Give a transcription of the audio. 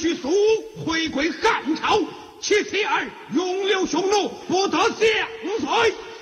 徐庶回归汉朝，其妻儿永留匈奴，不得相随。